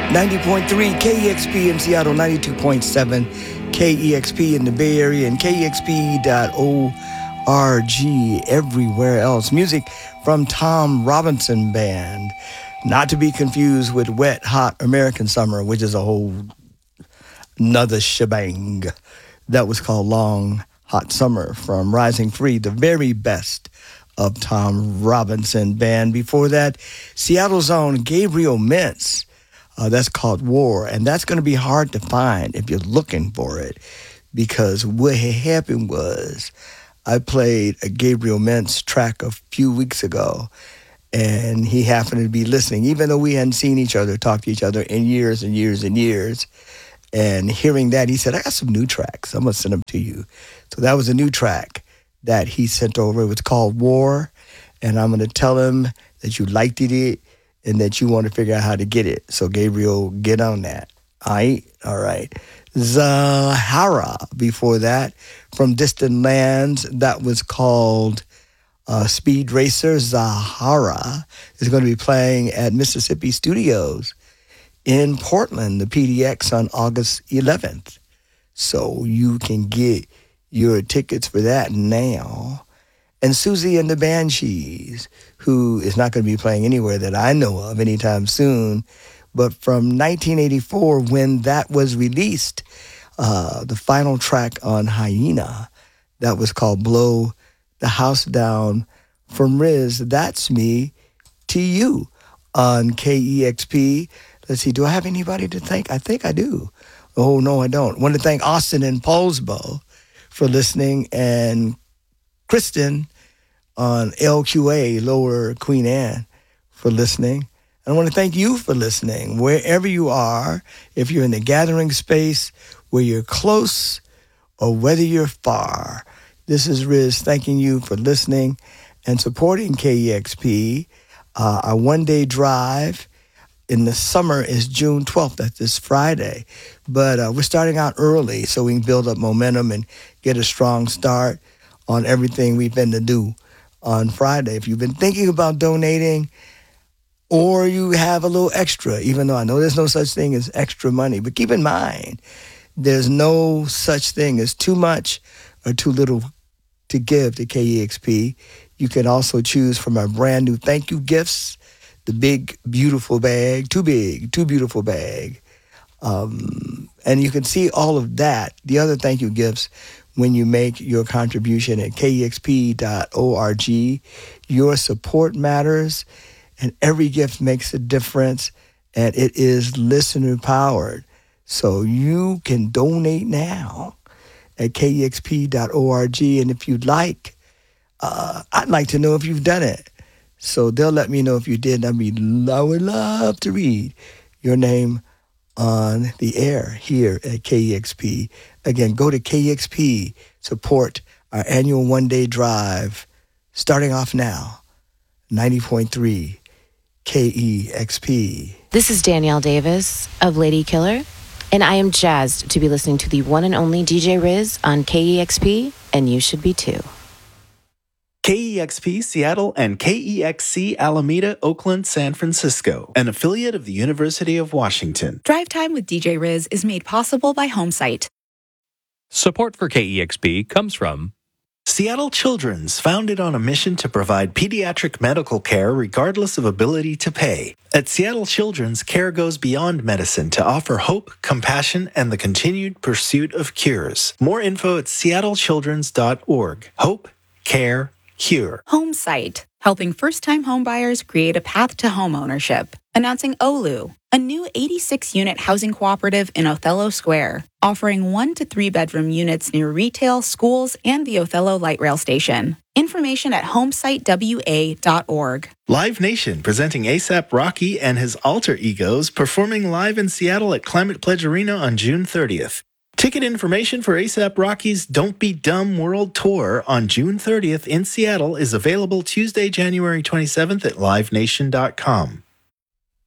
90.3 KEXP in Seattle, 92.7 KEXP in the Bay Area, and KEXP.org everywhere else. Music from Tom Robinson Band, not to be confused with Wet Hot American Summer, which is a whole another shebang. That was called Long Hot Summer from Rising Free, the very best of Tom Robinson Band. Before that, Seattle's own Gabriel Mintz. That's called War, and that's going to be hard to find if you're looking for it, because what had happened was I played a Gabriel Mintz track a few weeks ago, and he happened to be listening, even though we hadn't seen each other, talked to each other in years and years and years. And hearing that, he said, I got some new tracks. I'm going to send them to you. So that was a new track that he sent over. It was called War, and I'm going to tell him that you liked it and that you want to figure out how to get it. So, Gabriel, get on that. All right. Zahara before that. From Distant Lands, that was called Speed Racer. Zahara is going to be playing at Mississippi Studios in Portland, the PDX, on August 11th. So you can get your tickets for that now. And Susie and the Banshees, who is not going to be playing anywhere that I know of anytime soon, but from 1984, when that was released, the final track on Hyena, that was called Blow the House Down from Riz, That's Me to You on KEXP. Let's see, do I have anybody to thank? I think I do. Oh, no, I don't. I want to thank Austin and Paulsbo for listening, and Kristen on LQA, Lower Queen Anne, for listening. And I want to thank you for listening, wherever you are, if you're in the gathering space, where you're close, or whether you're far. This is Riz thanking you for listening and supporting KEXP. Our one-day drive in the summer is June 12th. That's this Friday. But we're starting out early so we can build up momentum and get a strong start on everything we've been to do on Friday. If you've been thinking about donating, or you have a little extra, even though I know there's no such thing as extra money, but keep in mind, there's no such thing as too much or too little to give to KEXP. You can also choose from our brand new thank you gifts, the big, beautiful bag, too big, too beautiful bag. And you can see all of that, the other thank you gifts, when you make your contribution at KEXP.org. Your support matters, and every gift makes a difference, and it is listener-powered. So you can donate now at KEXP.org, and if you'd like, I'd like to know if you've done it. So they'll let me know if you did. I would love to read your name on the air here at KEXP. Again, go to KEXP, support our annual one-day drive, starting off now, 90.3 KEXP. This is Danielle Davis of Lady Killer, and I am jazzed to be listening to the one and only DJ Riz on KEXP, and you should be too. KEXP Seattle and KEXC Alameda, Oakland, San Francisco, an affiliate of the University of Washington. Drive Time with DJ Riz is made possible by Homesite. Support for KEXP comes from Seattle Children's, founded on a mission to provide pediatric medical care regardless of ability to pay. At Seattle Children's, care goes beyond medicine to offer hope, compassion, and the continued pursuit of cures. More info at seattlechildrens.org. Hope, care, cure. Homesite, helping first-time homebuyers create a path to homeownership. Announcing Olu, a new 86-unit housing cooperative in Othello Square, offering 1 to 3 bedroom units near retail, schools, and the Othello Light Rail Station. Information at homesitewa.org. Live Nation, presenting ASAP Rocky and his alter egos, performing live in Seattle at Climate Pledge Arena on June 30th. Ticket information for ASAP Rocky's Don't Be Dumb World Tour on June 30th in Seattle is available Tuesday, January 27th at livenation.com.